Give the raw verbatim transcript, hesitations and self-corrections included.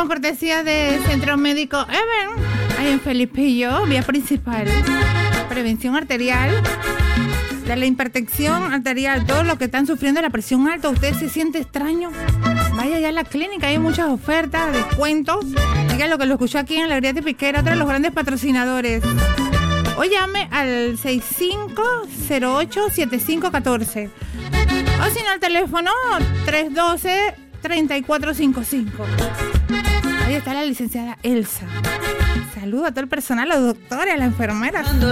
como cortesía de Centro Médico Even, ahí en Felipillo, vía principal. Prevención arterial, de la hipertensión arterial, todos los que están sufriendo la presión alta. Usted se siente extraño, vaya ya a la clínica, hay muchas ofertas, descuentos. Diga lo que lo escuchó aquí en La Alegría de Piquera, otro de los grandes patrocinadores. O llame al seis cinco cero ocho siete cinco uno cuatro. O si no, al teléfono tres uno dos, tres cuatro cinco cinco. Ahí está la licenciada Elsa. Saludo a todo el personal, a los doctores, a las enfermeras.